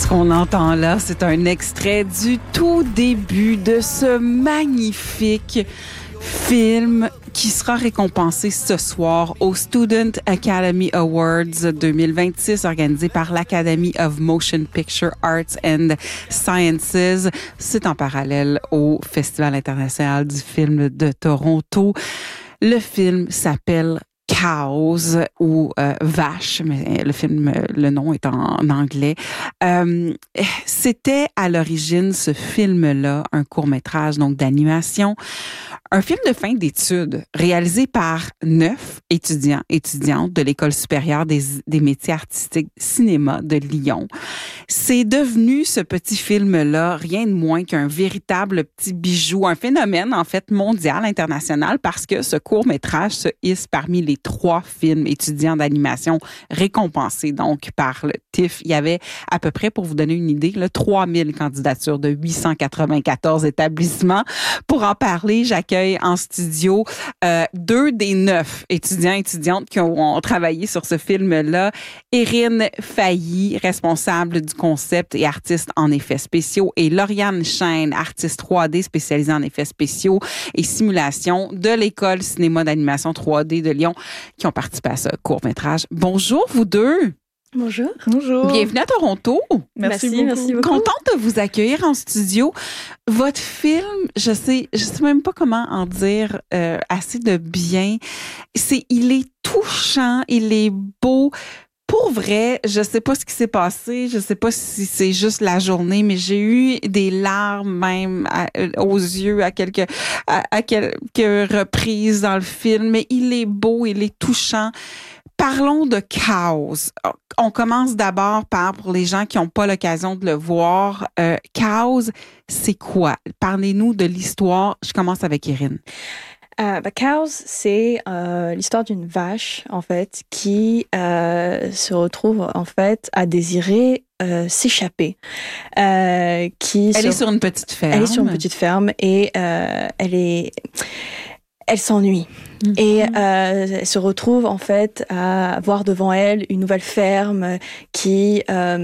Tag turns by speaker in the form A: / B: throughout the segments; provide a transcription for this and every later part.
A: Ce qu'on entend là, c'est un extrait du tout début de ce magnifique film qui sera récompensé ce soir au Student Academy Awards 2026 organisé par l'Academy of Motion Picture Arts and Sciences. C'est en parallèle au Festival international du film de Toronto. Le film s'appelle Cows ou Vache, mais le nom est en anglais. C'était à l'origine ce film-là, un court-métrage donc d'animation, un film de fin d'études réalisé par 9 étudiantes de l'École supérieure des métiers artistiques cinéma de Lyon. C'est devenu ce petit film-là rien de moins qu'un véritable petit bijou, un phénomène en fait mondial, international, parce que ce court-métrage se hisse parmi les 3 films étudiants d'animation récompensés donc par le TIFF. Il y avait à peu près, pour vous donner une idée, 3000 candidatures de 894 établissements. Pour en parler, j'accueille en studio 2 des 9 étudiantes qui ont travaillé sur ce film-là. Erin Failly, responsable du concept et artiste en effets spéciaux, et Lauriane Chêne, artiste 3D spécialisée en effets spéciaux et simulation de l'École cinéma d'animation 3D de Lyon, qui ont participé à ce court-métrage. Bonjour, vous deux!
B: Bonjour.
C: Bonjour.
A: Bienvenue à Toronto.
B: Merci beaucoup.
A: Contente de vous accueillir en studio. Votre film, je sais même pas comment en dire assez de bien. Il est touchant, il est beau. Pour vrai, je sais pas ce qui s'est passé, je sais pas si c'est juste la journée, mais j'ai eu des larmes même aux yeux à quelques reprises dans le film. Mais il est beau, il est touchant. Parlons de Cows. On commence d'abord par, pour les gens qui n'ont pas l'occasion de le voir, Cows, c'est quoi? Parlez-nous de l'histoire. Je commence avec Erin.
B: Cows, c'est l'histoire d'une vache, en fait, qui se retrouve, en fait, à désirer s'échapper. Elle est
A: sur une petite ferme.
B: Elle est sur une petite ferme et elle s'ennuie. Mm-hmm. Et elle se retrouve en fait à voir devant elle une nouvelle ferme qui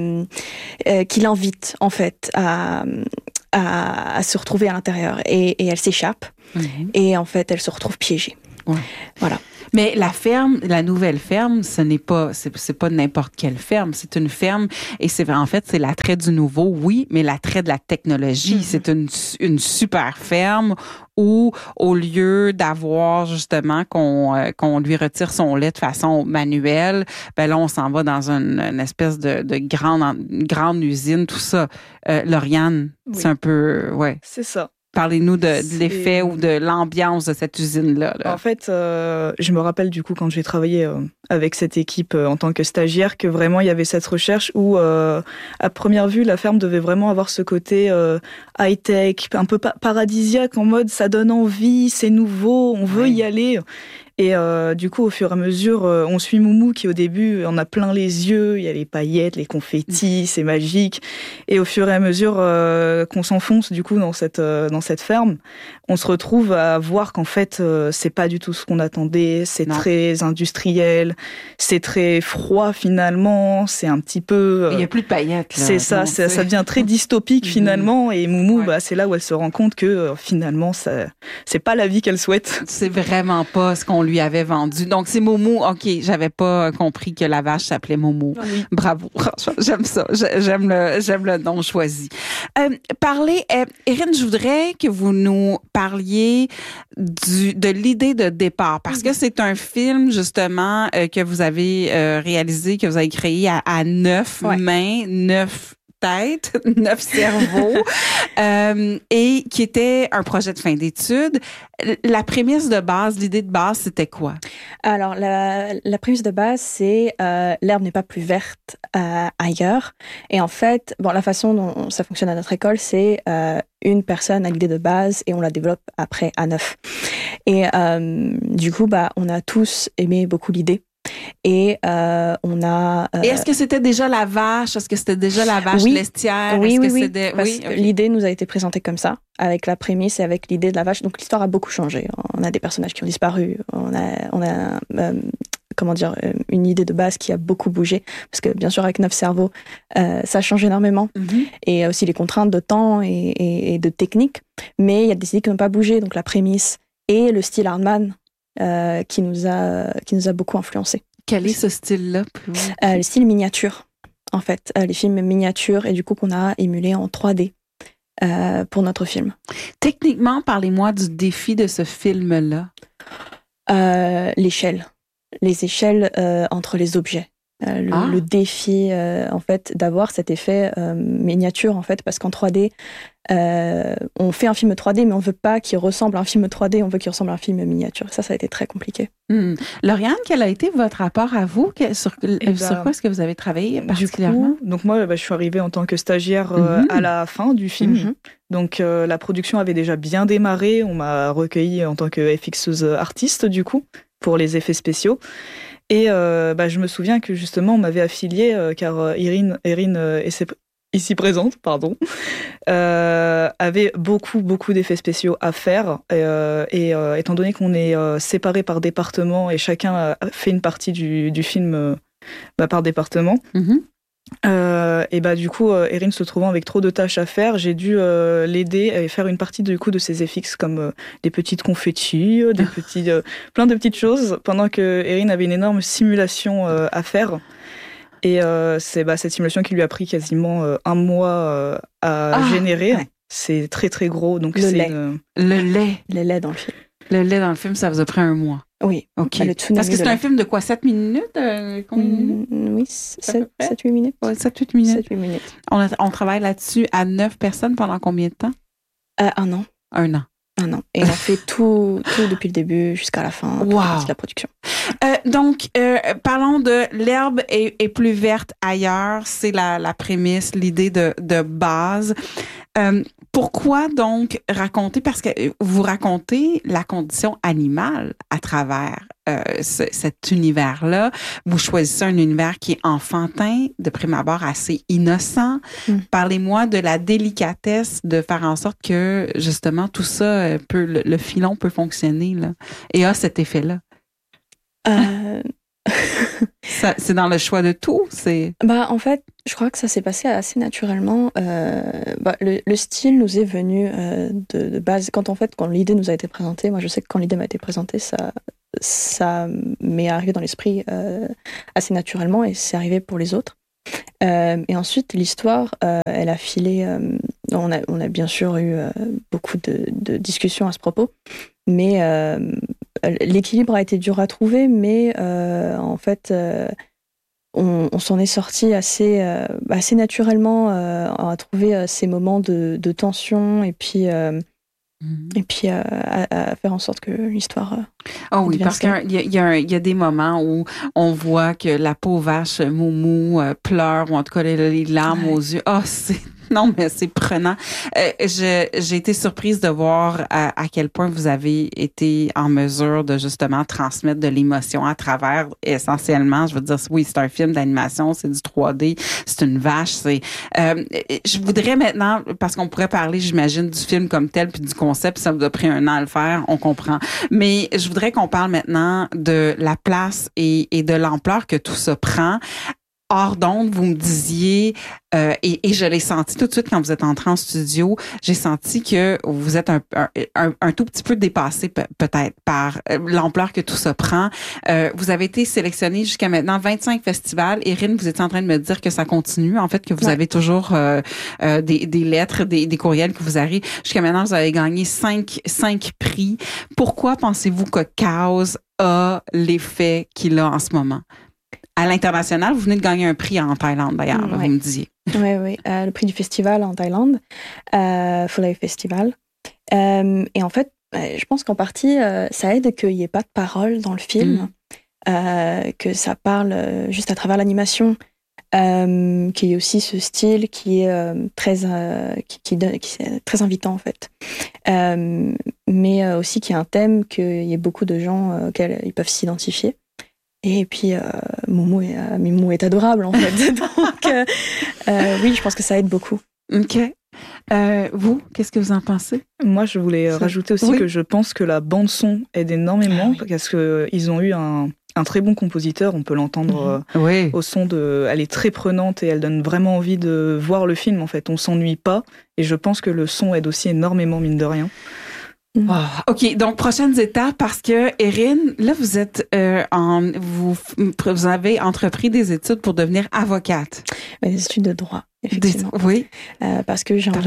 B: l'invite en fait à se retrouver à l'intérieur. Et elle s'échappe. Mm-hmm. Et en fait, elle se retrouve piégée.
A: Ouais.
B: Voilà.
A: Mais la ferme, la nouvelle ferme, c'est pas n'importe quelle ferme. C'est une ferme et c'est l'attrait du nouveau, oui, mais l'attrait de la technologie. Mm-hmm. C'est une super ferme où, au lieu d'avoir justement qu'on lui retire son lait de façon manuelle, ben là, on s'en va dans une espèce de grande usine, tout ça. Lauriane, oui. C'est un peu, ouais.
C: C'est ça.
A: Parlez-nous de l'effet ou de l'ambiance de cette usine-là. Là.
C: En fait, je me rappelle du coup quand j'ai travaillé avec cette équipe en tant que stagiaire que vraiment il y avait cette recherche où à première vue la ferme devait vraiment avoir ce côté high-tech, un peu paradisiaque, en mode ça donne envie, c'est nouveau, on veut y aller. Et du coup, au fur et à mesure, on suit Moumou qui, au début, en a plein les yeux. Il y a les paillettes, les confettis, c'est magique. Et au fur et à mesure qu'on s'enfonce, du coup, dans cette ferme, on se retrouve à voir qu'en fait, c'est pas du tout ce qu'on attendait. C'est très industriel. C'est très froid, finalement. C'est un petit peu...
A: Il y a plus de paillettes, là.
C: C'est ça. Ça devient très dystopique, finalement. Et Moumou, c'est là où elle se rend compte que, finalement, c'est pas la vie qu'elle souhaite.
A: C'est vraiment pas ce qu'on lui avait vendu. Donc, c'est Moumou. OK, j'avais pas compris que la vache s'appelait Moumou. Oui. Bravo. J'aime ça. J'aime le nom choisi. Erin, je voudrais que vous nous parliez de l'idée de départ, parce que c'est un film, justement, que vous avez réalisé, que vous avez créé à 9 mains, 9 têtes, 9 cerveaux, et qui était un projet de fin d'études. La prémisse de base, l'idée de base, c'était quoi?
B: Alors, la prémisse de base, c'est l'herbe n'est pas plus verte ailleurs. Et en fait, la façon dont ça fonctionne à notre école, c'est une personne a l'idée de base et on la développe après à 9. Et du coup, on a tous aimé beaucoup l'idée. Et on a...
A: Et est-ce que c'était déjà la vache? Est-ce que c'était déjà la vache laitière?
B: Oui, parce que l'idée nous a été présentée comme ça, avec la prémisse et avec l'idée de la vache. Donc l'histoire a beaucoup changé. On a des personnages qui ont disparu. On a une idée de base qui a beaucoup bougé, parce que bien sûr avec 9 cerveaux, ça change énormément, et aussi les contraintes de temps et de technique, mais il y a des idées qui n'ont pas bougé, donc la prémisse et le style Hardman qui nous a beaucoup influencé.
A: Quel est ce style-là?
B: Le style miniature, en fait, les films miniatures, et du coup qu'on a émulé en 3D pour notre film.
A: Techniquement, parlez-moi du défi de ce film-là.
B: Les échelles entre les objets. Le défi, en fait, d'avoir cet effet miniature, en fait, parce qu'en 3D, on fait un film 3D, mais on veut pas qu'il ressemble à un film 3D, on veut qu'il ressemble à un film miniature. Ça a été très compliqué.
A: Lauriane, quel a été votre rapport à vous? Sur quoi est-ce que vous avez travaillé particulièrement?
C: Du coup, donc moi, je suis arrivée en tant que stagiaire à la fin du film. Donc la production avait déjà bien démarré. On m'a recueillie en tant que FXeuse artiste, du coup, pour les effets spéciaux. Et je me souviens que justement, on m'avait affiliée, car Erin ici présente, avait beaucoup d'effets spéciaux à faire. Et étant donné qu'on est séparés par département et chacun a fait une partie du film par département, du coup, Erin se trouvant avec trop de tâches à faire, j'ai dû l'aider et faire une partie du coup de ses FX, comme des petites confettis, plein de petites choses, pendant que Erin avait une énorme simulation à faire. Et c'est cette simulation qui lui a pris quasiment un mois à générer. Ouais. C'est très très gros. Donc
B: le lait dans le film.
A: Le lait dans le film, ça vous a pris un mois.
B: Oui.
A: OK. Parce que c'est un film de quoi, 7 minutes? Combien de minutes?
B: Oui, 7-8 minutes.
A: Ouais, 7-8 minutes.
B: 7-8 minutes.
A: On travaille là-dessus à 9 personnes pendant combien de temps?
B: 1 an.
A: 1 an.
B: 1 an. Et on fait tout depuis le début jusqu'à la fin, toute partie de la production.
A: Donc, parlons de l'herbe est plus verte ailleurs. C'est la prémisse, l'idée de base. Pourquoi donc raconter? Parce que vous racontez la condition animale à travers cet univers-là. Vous choisissez un univers qui est enfantin, de prime abord assez innocent. Parlez-moi de la délicatesse de faire en sorte que, justement, tout ça, le filon peut fonctionner là, et a cet effet-là. C'est dans le choix de tout.
B: En fait, je crois que ça s'est passé assez naturellement. Le style nous est venu de base. Quand l'idée nous a été présentée, moi je sais que quand l'idée m'a été présentée, ça m'est arrivé dans l'esprit assez naturellement, et c'est arrivé pour les autres. Et ensuite, l'histoire, elle a filé. On a bien sûr eu beaucoup de discussions à ce propos, mais l'équilibre a été dur à trouver, mais en fait, on s'en est sorti assez naturellement à trouver ces moments de tension, et puis à faire en sortre que l'histoire.
A: Oh oui, parce qu'il y a des moments où on voit que la pauvre vache Moumou pleure, ou en tout cas les larmes aux yeux. Non, mais c'est prenant. J'ai été surprise de voir à quel point vous avez été en mesure de justement transmettre de l'émotion à travers, essentiellement, je veux dire, oui, c'est un film d'animation, c'est du 3D, c'est une vache, je voudrais maintenant, parce qu'on pourrait parler, j'imagine, du film comme tel, puis du concept, ça vous a pris 1 an à le faire, on comprend. Mais je voudrais qu'on parle maintenant de la place et de l'ampleur que tout ça prend. Hors d'onde, vous me disiez, et je l'ai senti tout de suite quand vous êtes entré en studio, j'ai senti que vous êtes un tout petit peu dépassé peut-être par l'ampleur que tout ça prend. Vous avez été sélectionné jusqu'à maintenant 25 festivals. Erin, vous étiez en train de me dire que ça continue, en fait, que vous avez toujours des lettres, des courriels qui vous arrivent. Jusqu'à maintenant, vous avez gagné 5 prix. Pourquoi pensez-vous que Chaos a l'effet qu'il a en ce moment? À l'international, vous venez de gagner un prix en Thaïlande, d'ailleurs, vous me disiez.
B: Oui, le prix du festival en Thaïlande, Fulai Festival. Et en fait, je pense qu'en partie, ça aide qu'il n'y ait pas de parole dans le film, que ça parle juste à travers l'animation, qu'il y ait aussi ce style qui est très invitant, en fait. Mais aussi qu'il y ait un thème, qu'il y ait beaucoup de gens auxquels ils peuvent s'identifier. Et puis, Moumou est adorable, en fait. Donc, oui, je pense que ça aide beaucoup.
A: OK. Vous, qu'est-ce que vous en pensez?
C: Moi, je voulais rajouter aussi que je pense que la bande-son aide énormément, parce qu'ils ont eu un très bon compositeur, on peut l'entendre
A: Oui.
C: au son elle est très prenante et elle donne vraiment envie de voir le film, en fait. On s'ennuie pas et je pense que le son aide aussi énormément, mine de rien.
A: Oh, OK, donc prochaines étapes, parce que Erin, là vous êtes vous avez entrepris des études pour devenir avocate.
B: Des études de droit, effectivement.
A: Oui.
B: Parce que j'ai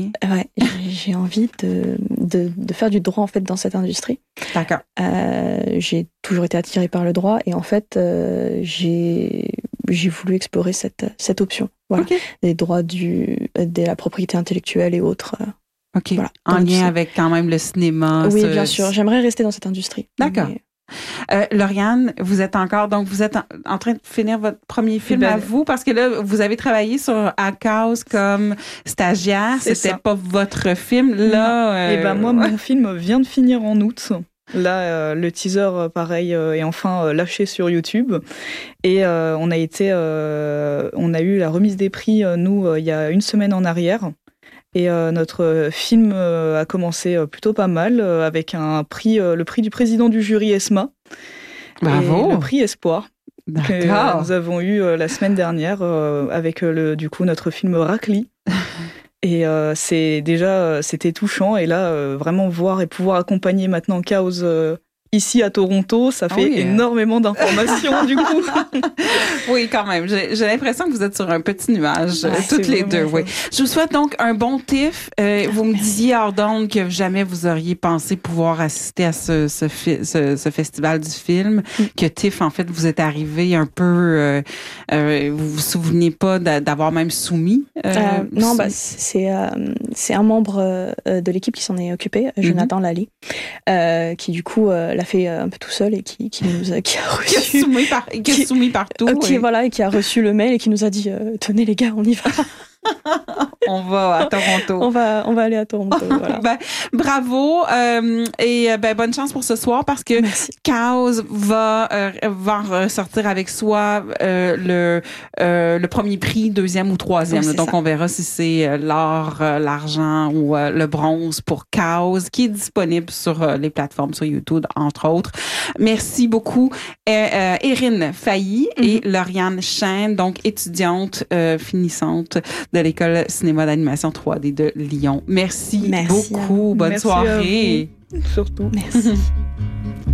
B: envie de faire du droit en fait dans cette industrie.
A: D'accord.
B: J'ai toujours été attirée par le droit et en fait j'ai voulu explorer cette option. Voilà. Okay. Les droits de la propriété intellectuelle et autres.
A: OK. Voilà. En lien avec quand même le cinéma.
B: Oui, bien sûr. J'aimerais rester dans cette industrie.
A: D'accord. Lauriane, vous êtes en train de finir votre premier film à vous, parce que là, vous avez travaillé à Chaos comme stagiaire. C'était pas votre film. Là,
C: moi, mon film vient de finir en août. Là, le teaser, pareil, est enfin lâché sur YouTube. Et on a eu la remise des prix, nous, il y a une semaine en arrière. Et notre film a commencé plutôt pas mal, avec un prix, le prix du président du jury ESMA.
A: Bravo.
C: Et le prix Espoir. Que nous avons eu la semaine dernière avec notre film Racli. Et c'était touchant. Et là, vraiment voir et pouvoir accompagner maintenant Chaos ici à Toronto, ça fait énormément d'informations du coup.
A: Oui, quand même. J'ai l'impression que vous êtes sur un petit nuage, toutes les deux. Oui. Je vous souhaite donc un bon TIFF. Vous me disiez hors d'onde que jamais vous auriez pensé pouvoir assister à ce festival du film, que TIFF, en fait, vous êtes arrivé un peu... vous vous souvenez pas d'avoir même soumis?
B: Non, c'est un membre de l'équipe qui s'en est occupé, Jonathan Lally, qui du coup l'a fait un peu tout seul et qui a reçu...
A: qui a soumis partout.
B: Et qui a reçu le mail et qui nous a dit « Tenez les gars, on y va ».
A: On va à Toronto.
B: On va aller à Toronto. Voilà.
A: Bravo et bonne chance pour ce soir, parce que Chaos va ressortir avec soi le premier prix, deuxième ou troisième. Oui, donc on verra si c'est l'or, l'argent ou le bronze pour Chaos, qui est disponible sur les plateformes sur YouTube entre autres. Merci beaucoup Erin Failly et Lauriane Chêne, donc étudiante finissante de l'École cinéma d'animation 3D de Lyon. Merci beaucoup. Bonne soirée.
C: Surtout.
B: Merci.